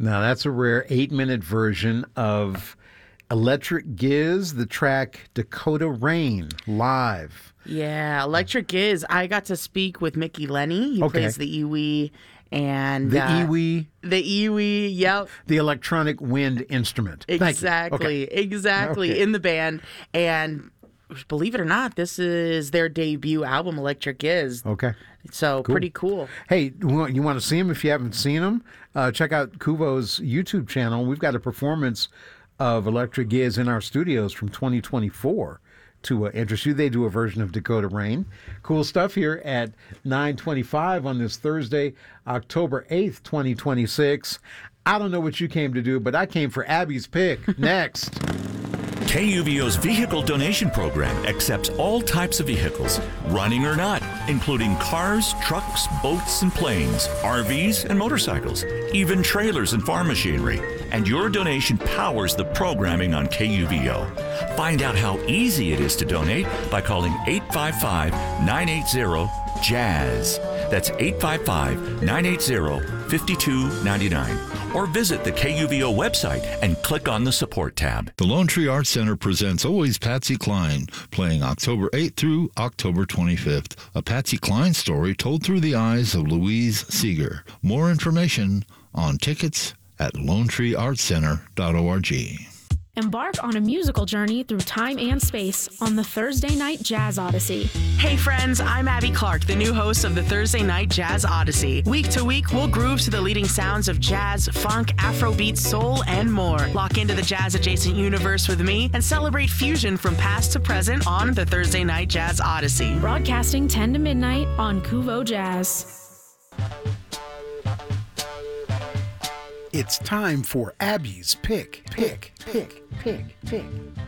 Now, that's a rare 8-minute version of Electric Giz, the track Dakota Rain, live. Yeah, Electric Giz. I got to speak with Mickey Lenny. He plays the iwi. And the iwi. The iwi, yep. The electronic wind instrument. Exactly, exactly, in the band. And believe it or not, this is their debut album, Electric Giz. Okay. So pretty cool. Hey, you want to see them if you haven't seen them? Check out Kuvo's YouTube channel. We've got a performance of Electric Giz in our studios from 2024 to interest you. They do a version of Dakota Rain. Cool stuff here at 9:25 on this Thursday, October 8th, 2026. I don't know what you came to do, but I came for Abby's Pick. Next. KUVO's vehicle donation program accepts all types of vehicles, running or not, including cars, trucks, boats, and planes, RVs and motorcycles, even trailers and farm machinery. And your donation powers the programming on KUVO. Find out how easy it is to donate by calling 855-980-JAZZ. That's 855-980-5299. Or visit the KUVO website and click on the support tab. The Lone Tree Arts Center presents Always Patsy Cline, playing October 8th through October 25th. A Patsy Cline story told through the eyes of Louise Seeger. More information on tickets at LoneTreeArtsCenter.org. Embark on a musical journey through time and space on the Thursday Night Jazz Odyssey. Hey friends, I'm Abby Clark, the new host of the Thursday Night Jazz Odyssey. Week to week, we'll groove to the leading sounds of jazz, funk, Afrobeat, soul, and more. Lock into the jazz-adjacent universe with me and celebrate fusion from past to present on the Thursday Night Jazz Odyssey. Broadcasting 10 to midnight on Kuvo Jazz. It's time for Abby's Pick.